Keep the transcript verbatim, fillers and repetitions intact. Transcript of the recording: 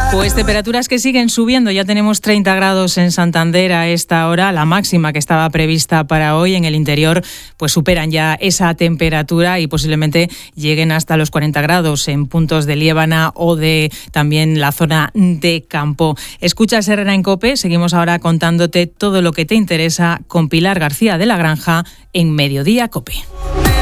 Pues temperaturas que siguen subiendo. Ya tenemos treinta grados en Santander a esta hora. La máxima que estaba prevista para hoy en el interior pues superan ya esa temperatura y posiblemente lleguen hasta los cuarenta grados en puntos de Liébana o de también la zona de Campo. Escuchas Herrera en COPE. Seguimos ahora contándote todo lo que te interesa con Pilar García de la Granja en Mediodía COPE.